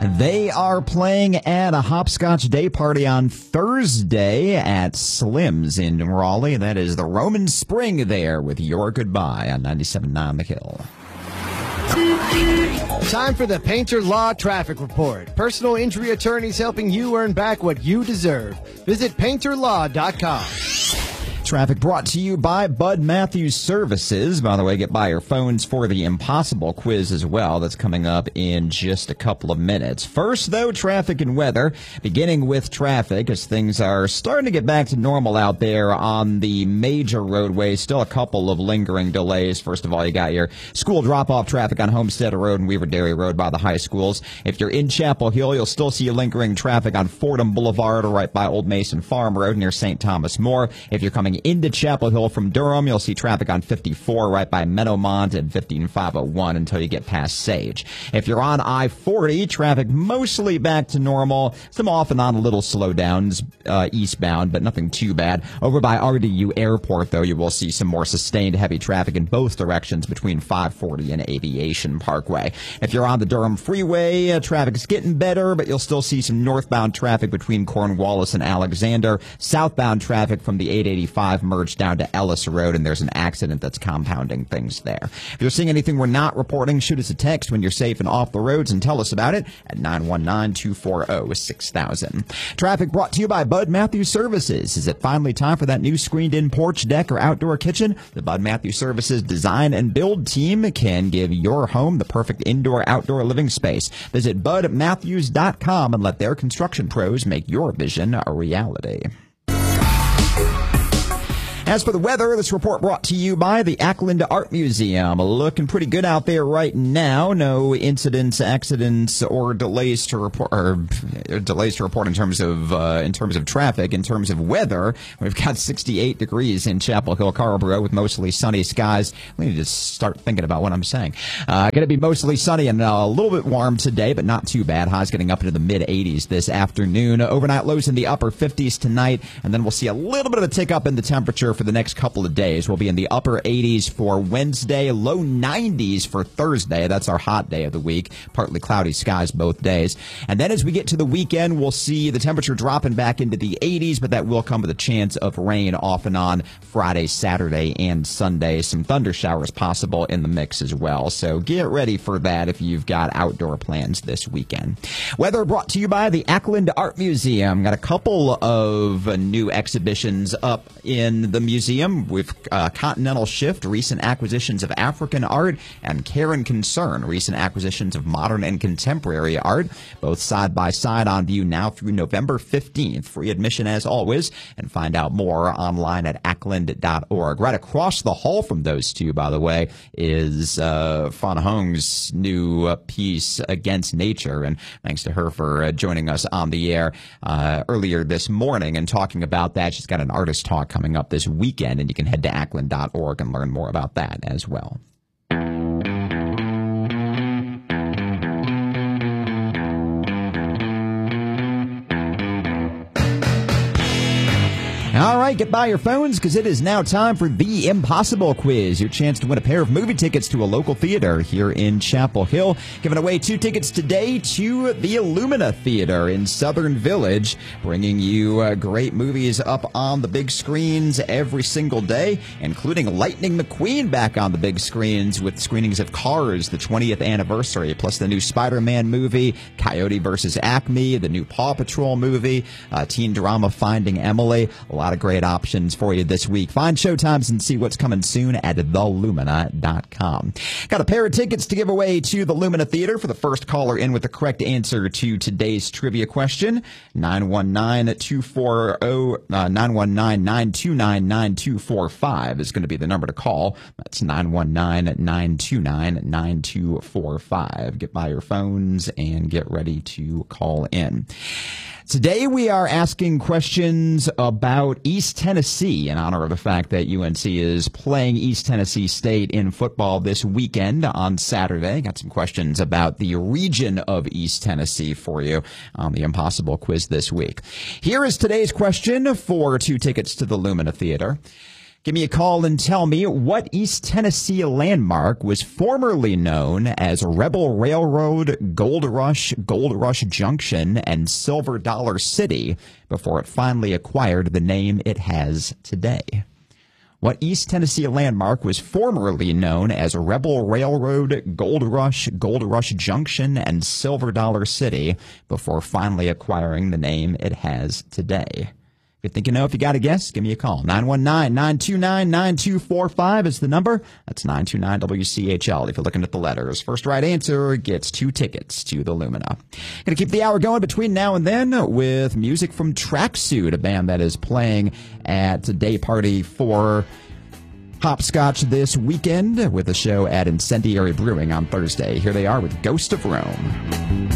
They are playing at a hopscotch day party on Thursday at Slim's in Raleigh. That is the Roman Spring there with Your Goodbye on 97.9 The Hill. Time for the Painter Law Traffic Report. Personal injury attorneys helping you earn back what you deserve. Visit painterlaw.com. Traffic brought to you by Bud Matthews Services. By the way, get by your phones for the Impossible quiz as well. That's coming up in just a couple of minutes. First, though, traffic and weather. Beginning with traffic as things are starting to get back to normal out there on the major roadways. Still a couple of lingering delays. First of all, you got your school drop-off traffic on Homestead Road and Weaver Dairy Road by the high schools. If you're in Chapel Hill, you'll still see lingering traffic on Fordham Boulevard or right by Old Mason Farm Road near St. Thomas More. If you're coming into Chapel Hill from Durham, you'll see traffic on 54 right by Meadowmont and 15501 until you get past Sage. If you're on I-40, traffic mostly back to normal. Some off and on little slowdowns eastbound, but nothing too bad. Over by RDU Airport, though, you will see some more sustained heavy traffic in both directions between 540 and Aviation Parkway. If you're on the Durham Freeway, traffic's getting better, but you'll still see some northbound traffic between Cornwallis and Alexander. Southbound traffic from the 885 merge down to Ellis Road, and there's an accident that's compounding things there. If you're seeing anything we're not reporting, shoot us a text when you're safe and off the roads and tell us about it at 919-240-6000. Traffic brought to you by Bud Matthews Services. Is it finally time for that new screened-in porch, deck, or outdoor kitchen? The Bud Matthews Services design and build team can give your home the perfect indoor-outdoor living space. Visit budmatthews.com and let their construction pros make your vision a reality. As for the weather, this report brought to you by the Ackland Art Museum. Looking pretty good out there right now. No incidents, accidents, or delays to report. In terms of traffic. In terms of weather, we've got 68 degrees in Chapel Hill, Carrboro, with mostly sunny skies. We need to start thinking about what I'm saying. Going to be mostly sunny and a little bit warm today, but not too bad. Highs getting up into the mid 80s this afternoon. Overnight lows in the upper 50s tonight, and then we'll see a little bit of a tick up in the temperature for the next couple of days. We'll be in the upper 80s for Wednesday, low 90s for Thursday. That's our hot day of the week. Partly cloudy skies both days. And then as we get to the weekend, we'll see the temperature dropping back into the 80s, but that will come with a chance of rain off and on Friday, Saturday, and Sunday. Some thunder showers possible in the mix as well. So get ready for that if you've got outdoor plans this weekend. Weather brought to you by the Ackland Art Museum. Got a couple of new exhibitions up in the museum with Continental Shift, recent acquisitions of African art, and Care and Concern, recent acquisitions of modern and contemporary art, both side by side on view now through November 15th. Free admission as always, and find out more online at ackland.org. Right across the hall from those two, by the way, is Fawn Hong's new piece, Against Nature, and thanks to her for joining us on the air earlier this morning and talking about that. She's got an artist talk coming up this weekend, and you can head to ackland.org and learn more about that as well. All right, get by your phones because it is now time for the Impossible Quiz, your chance to win a pair of movie tickets to a local theater here in Chapel Hill. Giving away 2 tickets today to the Illumina Theater in Southern Village, bringing you great movies up on the big screens every single day, including Lightning McQueen back on the big screens with screenings of Cars, the 20th anniversary, plus the new Spider-Man movie, Coyote vs. Acme, the new Paw Patrol movie, teen drama Finding Emily. A lot of great options for you this week. Find showtimes and see what's coming soon at thelumina.com. Got a pair of tickets to give away to the Lumina Theater for the first caller in with the correct answer to today's trivia question. 919-929-9245 is going to be the number to call. That's 919-929-9245. Get by your phones and get ready to call in. Today we are asking questions about East Tennessee in honor of the fact that UNC is playing East Tennessee State in football this weekend on Saturday. Got some questions about the region of East Tennessee for you on the Impossible Quiz this week. Here is today's question for 2 tickets to the Lumina Theater. Give me a call and tell me what East Tennessee landmark was formerly known as Rebel Railroad, Gold Rush Junction, and Silver Dollar City before it finally acquired the name it has today. What East Tennessee landmark was formerly known as Rebel Railroad, Gold Rush Junction, and Silver Dollar City before finally acquiring the name it has today? If you think you know, if you got a guess, give me a call. 919-929-9245 is the number. That's 929-WCHL if you're looking at the letters. First right answer gets 2 tickets to the Lumina. Going to keep the hour going between now and then with music from Tracksuit, a band that is playing at a day party for Hopscotch this weekend with a show at Incendiary Brewing on Thursday. Here they are with Ghost of Rome.